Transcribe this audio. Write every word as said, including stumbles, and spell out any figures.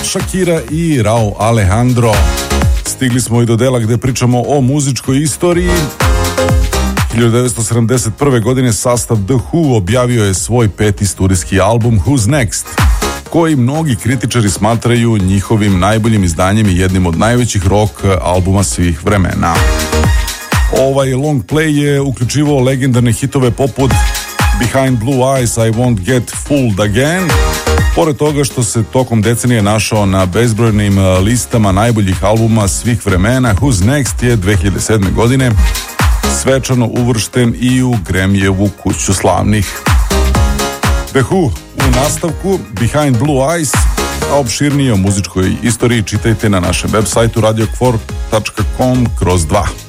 Shakira i Rauw Alejandro. Stigli smo i do dela gde pričamo o muzičkoj istoriji. hiljadu devetsto sedamdeset prve. godine sastav The Who objavio je svoj peti studijski album Who's Next, koji mnogi kritičari smatraju njihovim najboljim izdanjem i jednim od najvećih rock albuma svih vremena. Ovaj long play je uključivao legendarne hitove poput Behind Blue Eyes, I Won't Get Fooled Again, pored toga što se tokom decenije našao na bezbrojnim listama najboljih albuma svih vremena. Who's Next je dve hiljade sedme. godine svečano uvršten i u Grammy-evu kuću slavnih. The Who u nastavku, Behind Blue Eyes, a opširnije o muzičkoj istoriji čitajte na našem web sajtu radio kvor tačka com kroz dva.